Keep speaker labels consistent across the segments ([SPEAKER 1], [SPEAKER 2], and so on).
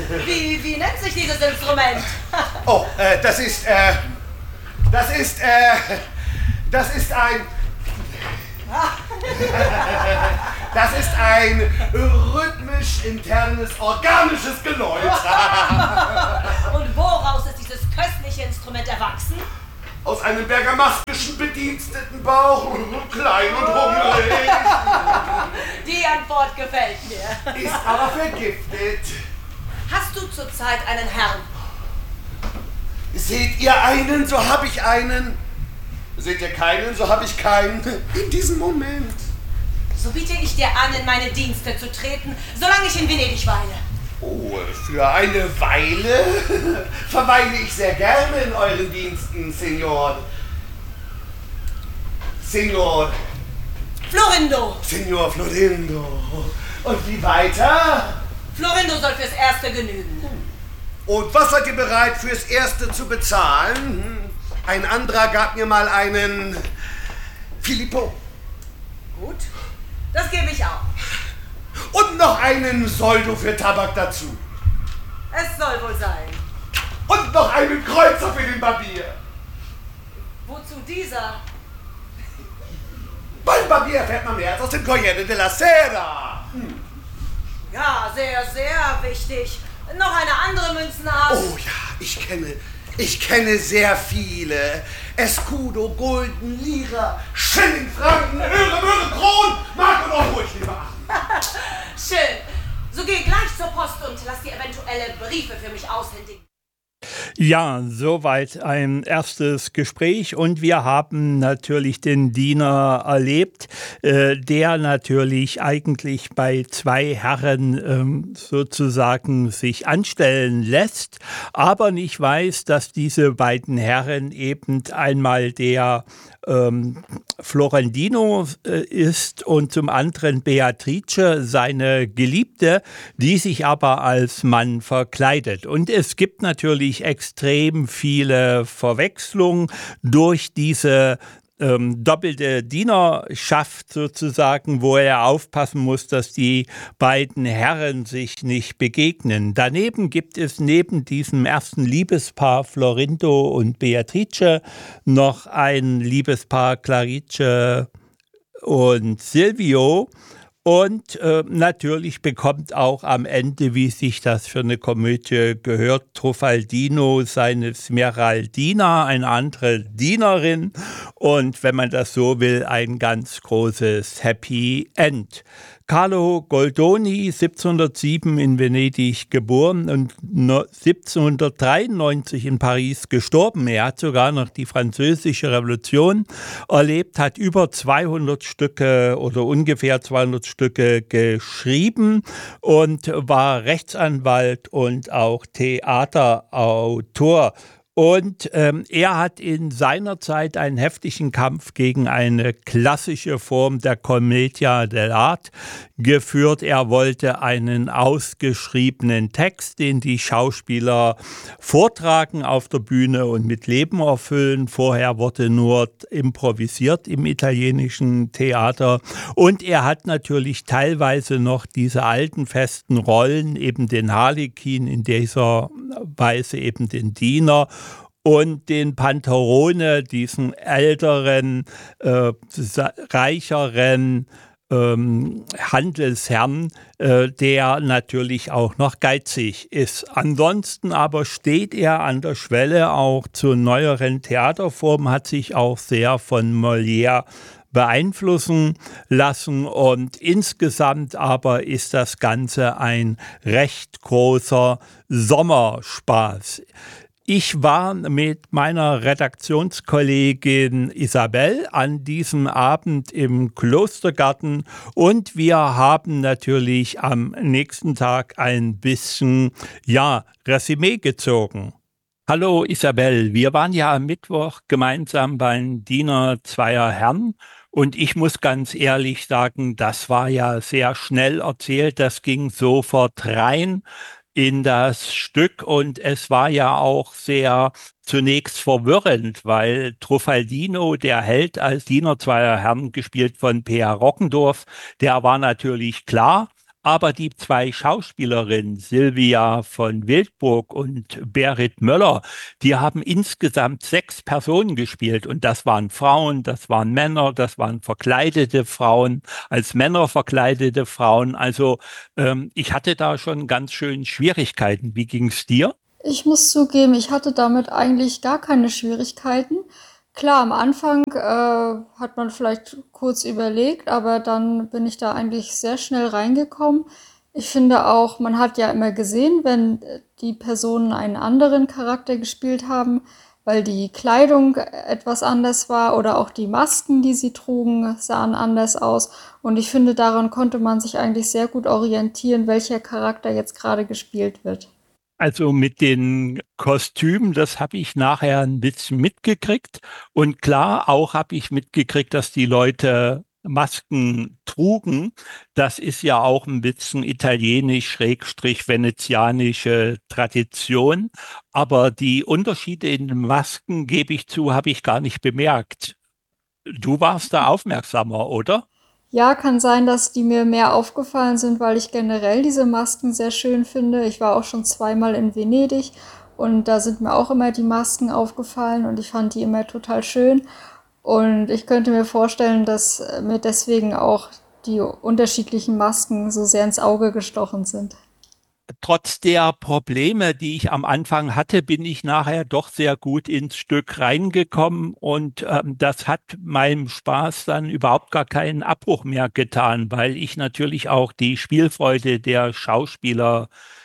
[SPEAKER 1] Wie nennt sich dieses Instrument?
[SPEAKER 2] Oh, das ist ein rhythmisch internes organisches Geläut.
[SPEAKER 1] Und woraus ist dieses köstliche Instrument erwachsen?
[SPEAKER 2] Aus einem bergamaskischen Bedienstetenbauch, klein und hungrig.
[SPEAKER 1] Die Antwort gefällt mir.
[SPEAKER 2] Ist aber vergiftet.
[SPEAKER 1] Hast du zurzeit einen Herrn?
[SPEAKER 2] Seht ihr einen, so hab ich einen. Seht ihr keinen, so hab ich keinen. In diesem Moment.
[SPEAKER 1] So biete ich dir an, in meine Dienste zu treten, solange ich in Venedig weile.
[SPEAKER 2] Oh, für eine Weile verweile ich sehr gerne in euren Diensten, Signor.
[SPEAKER 1] Florindo!
[SPEAKER 2] Signor Florindo. Und wie weiter?
[SPEAKER 1] Florindo soll fürs Erste genügen.
[SPEAKER 2] Und was seid ihr bereit fürs Erste zu bezahlen? Ein anderer gab mir mal einen Filippo.
[SPEAKER 1] Gut, das gebe ich auch.
[SPEAKER 2] Und noch einen Soldo für Tabak dazu.
[SPEAKER 1] Es soll wohl sein.
[SPEAKER 2] Und noch einen Kreuzer für den Barbier.
[SPEAKER 1] Wozu dieser?
[SPEAKER 2] Beim Barbier erfährt man mehr als aus dem Corriere della Sera.
[SPEAKER 1] Ja, sehr, sehr wichtig. Noch eine andere Münzenart.
[SPEAKER 2] Oh ja, ich kenne sehr viele. Escudo, Gulden, Lira, Schilling, Franken, Öre, Möhre, Kron, Mark und Euro, ich nehme an.
[SPEAKER 1] Schön. So geh gleich zur Post und lass dir eventuelle Briefe für mich aushändigen.
[SPEAKER 3] Ja, soweit ein erstes Gespräch und wir haben natürlich den Diener erlebt, der natürlich eigentlich bei zwei Herren sozusagen sich anstellen lässt, aber nicht weiß, dass diese beiden Herren eben einmal der Florentino ist und zum anderen Beatrice, seine Geliebte, die sich aber als Mann verkleidet. Und es gibt natürlich extrem viele Verwechslungen durch diese doppelte Dienerschaft sozusagen, wo er aufpassen muss, dass die beiden Herren sich nicht begegnen. Daneben gibt es neben diesem ersten Liebespaar Florindo und Beatrice noch ein Liebespaar Clarice und Silvio. Und natürlich bekommt auch am Ende, wie sich das für eine Komödie gehört, Truffaldino seine Smeraldina, eine andere Dienerin. Und wenn man das so will, ein ganz großes Happy End. Carlo Goldoni, 1707 in Venedig geboren und 1793 in Paris gestorben. Er hat sogar noch die Französische Revolution erlebt, hat über 200 Stücke oder ungefähr 200 Stücke geschrieben und war Rechtsanwalt und auch Theaterautor. Und er hat in seiner Zeit einen heftigen Kampf gegen eine klassische Form der Commedia dell'arte geführt. Er wollte einen ausgeschriebenen Text, den die Schauspieler vortragen auf der Bühne und mit Leben erfüllen. Vorher wurde nur improvisiert im italienischen Theater. Und er hat natürlich teilweise noch diese alten festen Rollen, eben den Harlekin, in dieser Weise eben den Diener, und den Pantalone, diesen älteren, reicheren Handelsherrn, der natürlich auch noch geizig ist. Ansonsten aber steht er an der Schwelle auch zu neueren Theaterformen, hat sich auch sehr von Molière beeinflussen lassen und insgesamt aber ist das Ganze ein recht großer Sommerspaß. Ich war mit meiner Redaktionskollegin Isabel an diesem Abend im Klostergarten und wir haben natürlich am nächsten Tag ein bisschen, Resümee gezogen. Hallo Isabel, wir waren ja am Mittwoch gemeinsam beim Diener zweier Herren und ich muss ganz ehrlich sagen, das war ja sehr schnell erzählt, das ging sofort rein in das Stück und es war ja auch sehr zunächst verwirrend, weil Truffaldino, der Held als Diener zweier Herren, gespielt von P.A. Rockendorf, der war natürlich klar, Aber die zwei Schauspielerinnen, Silvia von Wildburg und Berit Möller, die haben insgesamt 6 Personen gespielt. Und das waren Frauen, das waren Männer, das waren verkleidete Frauen, als Männer verkleidete Frauen. Also ich hatte da schon ganz schön Schwierigkeiten. Wie ging's dir?
[SPEAKER 4] Ich muss zugeben, ich hatte damit eigentlich gar keine Schwierigkeiten. Klar, am Anfang hat man vielleicht kurz überlegt, aber dann bin ich da eigentlich sehr schnell reingekommen. Ich finde auch, man hat ja immer gesehen, wenn die Personen einen anderen Charakter gespielt haben, weil die Kleidung etwas anders war oder auch die Masken, die sie trugen, sahen anders aus. Und ich finde, daran konnte man sich eigentlich sehr gut orientieren, welcher Charakter jetzt gerade gespielt wird.
[SPEAKER 3] Also mit den Kostümen, das habe ich nachher ein bisschen mitgekriegt. Und klar, auch habe ich mitgekriegt, dass die Leute Masken trugen. Das ist ja auch ein bisschen italienisch-venezianische Tradition. Aber die Unterschiede in den Masken, gebe ich zu, habe ich gar nicht bemerkt. Du warst da aufmerksamer, oder?
[SPEAKER 4] Ja, kann sein, dass die mir mehr aufgefallen sind, weil ich generell diese Masken sehr schön finde. Ich war auch schon zweimal in Venedig und da sind mir auch immer die Masken aufgefallen und ich fand die immer total schön. Und ich könnte mir vorstellen, dass mir deswegen auch die unterschiedlichen Masken so sehr ins Auge gestochen sind.
[SPEAKER 3] Trotz der Probleme, die ich am Anfang hatte, bin ich nachher doch sehr gut ins Stück reingekommen und das hat meinem Spaß dann überhaupt gar keinen Abbruch mehr getan, weil ich natürlich auch die Spielfreude der Schauspieler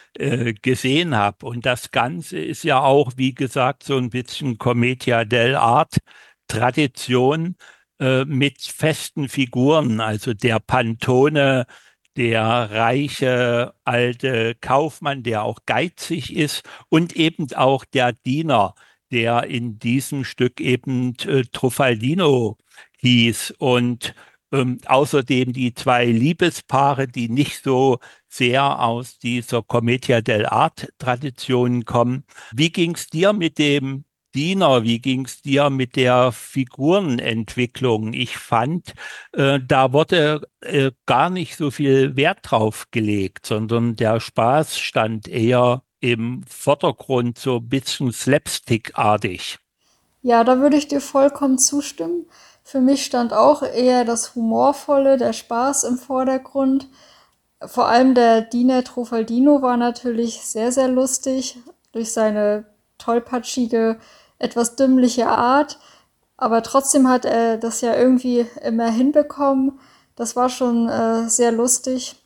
[SPEAKER 3] gesehen habe. Und das Ganze ist ja auch, wie gesagt, so ein bisschen Commedia dell'arte, Tradition mit festen Figuren, also der Pantone, der reiche alte Kaufmann, der auch geizig ist und eben auch der Diener, der in diesem Stück eben Truffaldino hieß und außerdem die zwei Liebespaare, die nicht so sehr aus dieser Commedia dell'arte Tradition kommen. Wie ging's dir mit dem Diener? Wie ging's dir mit der Figurenentwicklung? Ich fand, da wurde gar nicht so viel Wert drauf gelegt, sondern der Spaß stand eher im Vordergrund, so ein bisschen slapstickartig.
[SPEAKER 4] Ja, da würde ich dir vollkommen zustimmen. Für mich stand auch eher das Humorvolle, der Spaß im Vordergrund. Vor allem der Diener Trofaldino war natürlich sehr, sehr lustig durch seine tollpatschige, etwas dümmliche Art. Aber trotzdem hat er das ja irgendwie immer hinbekommen. Das war schon sehr lustig.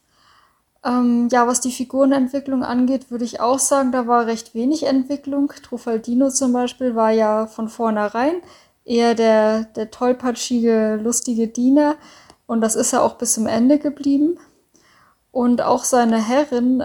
[SPEAKER 4] Ja, was die Figurenentwicklung angeht, würde ich auch sagen, da war recht wenig Entwicklung. Trufaldino zum Beispiel war ja von vornherein eher der tollpatschige, lustige Diener. Und das ist ja auch bis zum Ende geblieben. Und auch seine Herrin,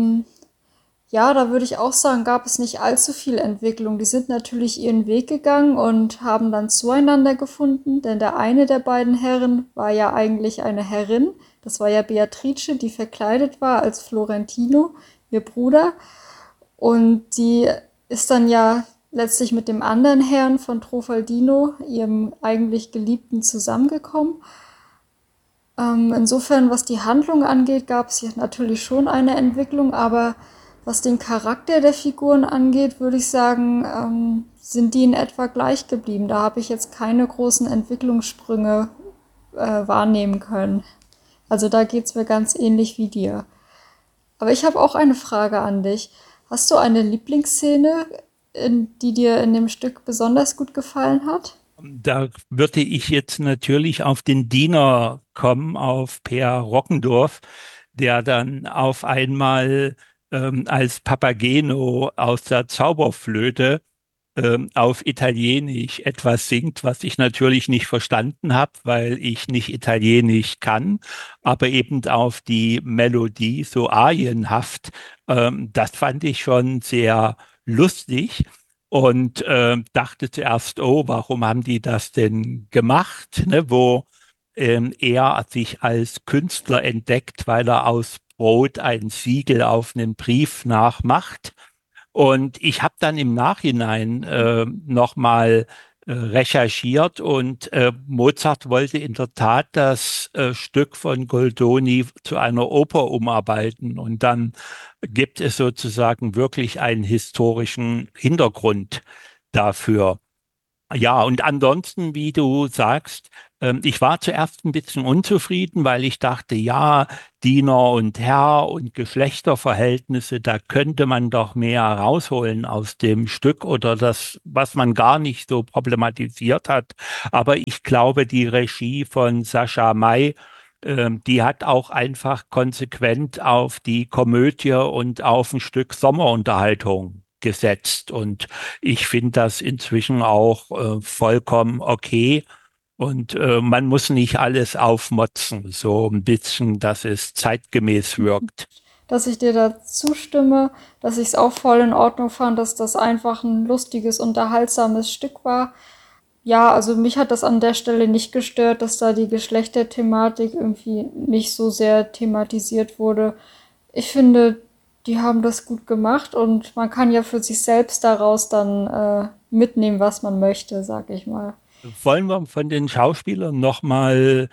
[SPEAKER 4] ja, da würde ich auch sagen, gab es nicht allzu viel Entwicklung. Die sind natürlich ihren Weg gegangen und haben dann zueinander gefunden, denn der eine der beiden Herren war ja eigentlich eine Herrin. Das war ja Beatrice, die verkleidet war als Florentino, ihr Bruder. Und die ist dann ja letztlich mit dem anderen Herrn von Trofaldino, ihrem eigentlich Geliebten, zusammengekommen. Insofern, was die Handlung angeht, gab es hier natürlich schon eine Entwicklung, aber was den Charakter der Figuren angeht, würde ich sagen, sind die in etwa gleich geblieben. Da habe ich jetzt keine großen Entwicklungssprünge wahrnehmen können. Also da geht's mir ganz ähnlich wie dir. Aber ich habe auch eine Frage an dich. Hast du eine Lieblingsszene, die dir in dem Stück besonders gut gefallen hat?
[SPEAKER 3] Da würde ich jetzt natürlich auf den Diener kommen, auf Per Rockendorf, der dann auf einmal als Papageno aus der Zauberflöte auf Italienisch etwas singt, was ich natürlich nicht verstanden habe, weil ich nicht Italienisch kann, aber eben auf die Melodie so arienhaft. Das fand ich schon sehr lustig und dachte zuerst, oh, warum haben die das denn gemacht, ne, wo er sich als Künstler entdeckt, weil er aus Brot ein Siegel auf einen Brief nachmacht. Und ich habe dann im Nachhinein nochmal recherchiert und Mozart wollte in der Tat das Stück von Goldoni zu einer Oper umarbeiten und dann gibt es sozusagen wirklich einen historischen Hintergrund dafür. Ja, und ansonsten, wie du sagst, ich war zuerst ein bisschen unzufrieden, weil ich dachte, ja, Diener und Herr und Geschlechterverhältnisse, da könnte man doch mehr rausholen aus dem Stück oder das, was man gar nicht so problematisiert hat. Aber ich glaube, die Regie von Sascha May, die hat auch einfach konsequent auf die Komödie und auf ein Stück Sommerunterhaltung gesetzt. Und ich finde das inzwischen auch vollkommen okay. Und man muss nicht alles aufmotzen, so ein bisschen, dass es zeitgemäß wirkt.
[SPEAKER 4] Dass ich dir da zustimme, dass ich es auch voll in Ordnung fand, dass das einfach ein lustiges, unterhaltsames Stück war. Ja, also mich hat das an der Stelle nicht gestört, dass da die Geschlechterthematik irgendwie nicht so sehr thematisiert wurde. Ich finde, die haben das gut gemacht und man kann ja für sich selbst daraus dann mitnehmen, was man möchte, sag ich mal.
[SPEAKER 3] Wollen wir von den Schauspielern nochmal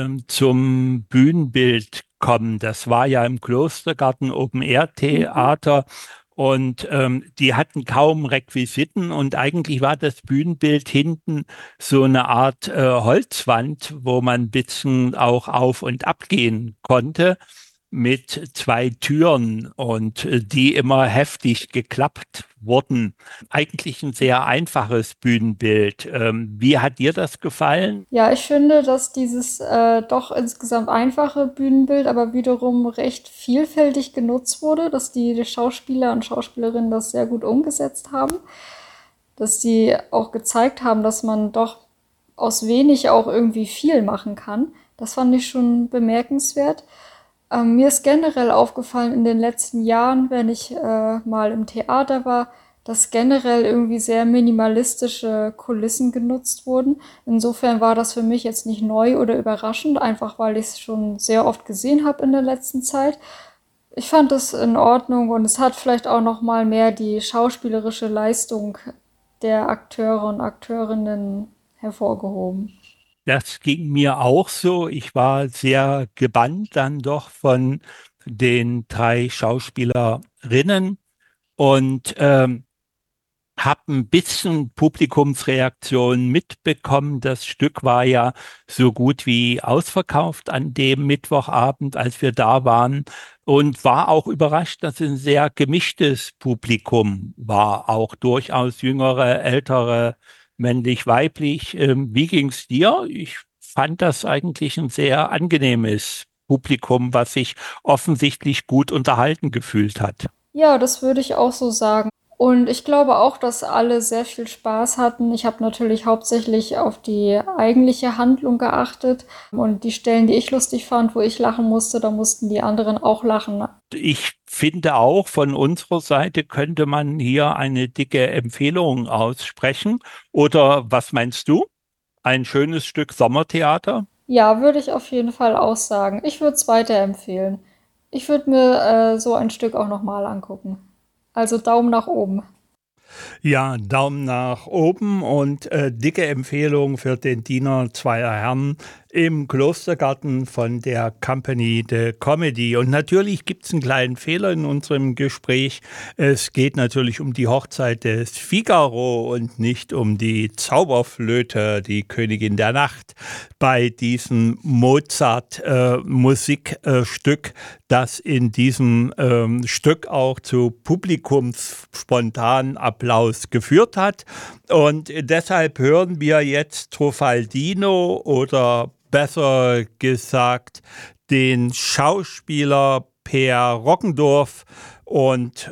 [SPEAKER 3] zum Bühnenbild kommen? Das war ja im Klostergarten Open-Air-Theater und die hatten kaum Requisiten und eigentlich war das Bühnenbild hinten so eine Art Holzwand, wo man ein bisschen auch auf und ab gehen konnte, mit 2 Türen und die immer heftig geklappt wurden. Eigentlich ein sehr einfaches Bühnenbild. Wie hat dir das gefallen?
[SPEAKER 4] Ja, ich finde, dass dieses doch insgesamt einfache Bühnenbild aber wiederum recht vielfältig genutzt wurde, dass die Schauspieler und Schauspielerinnen das sehr gut umgesetzt haben, dass sie auch gezeigt haben, dass man doch aus wenig auch irgendwie viel machen kann. Das fand ich schon bemerkenswert. Mir ist generell aufgefallen in den letzten Jahren, wenn ich mal im Theater war, dass generell irgendwie sehr minimalistische Kulissen genutzt wurden. Insofern war das für mich jetzt nicht neu oder überraschend, einfach weil ich es schon sehr oft gesehen habe in der letzten Zeit. Ich fand es in Ordnung und es hat vielleicht auch noch mal mehr die schauspielerische Leistung der Akteure und Akteurinnen hervorgehoben.
[SPEAKER 3] Das ging mir auch so. Ich war sehr gebannt dann doch von den 3 Schauspielerinnen und habe ein bisschen Publikumsreaktion mitbekommen. Das Stück war ja so gut wie ausverkauft an dem Mittwochabend, als wir da waren. Und war auch überrascht, dass es ein sehr gemischtes Publikum war. Auch durchaus jüngere, ältere, männlich-weiblich. Wie ging's dir? Ich fand das eigentlich ein sehr angenehmes Publikum, was sich offensichtlich gut unterhalten gefühlt hat.
[SPEAKER 4] Ja, das würde ich auch so sagen. Und ich glaube auch, dass alle sehr viel Spaß hatten. Ich habe natürlich hauptsächlich auf die eigentliche Handlung geachtet. Und die Stellen, die ich lustig fand, wo ich lachen musste, da mussten die anderen auch lachen.
[SPEAKER 3] Ich finde auch, von unserer Seite könnte man hier eine dicke Empfehlung aussprechen. Oder was meinst du? Ein schönes Stück Sommertheater?
[SPEAKER 4] Ja, würde ich auf jeden Fall auch sagen. Ich würde es weiterempfehlen. Ich würde mir so ein Stück auch nochmal angucken. Also Daumen nach oben.
[SPEAKER 3] Ja, Daumen nach oben und dicke Empfehlung für den Diener zweier Herren im Klostergarten von der Compagnie de Comedy. Und natürlich gibt es einen kleinen Fehler in unserem Gespräch. Es geht natürlich um die Hochzeit des Figaro und nicht um die Zauberflöte, die Königin der Nacht, bei diesem Mozart-Musikstück, das in diesem Stück auch zu publikumsspontanen Applaus geführt hat. Und deshalb hören wir jetzt Trufaldino oder besser gesagt den Schauspieler Per Roggendorf und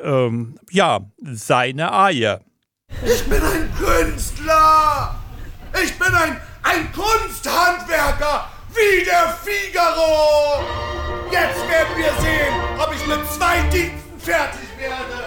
[SPEAKER 3] seine Arie.
[SPEAKER 2] Ich bin ein Künstler! Ich bin ein Kunsthandwerker, wie der Figaro! Jetzt werden wir sehen, ob ich mit 2 Diensten fertig werde!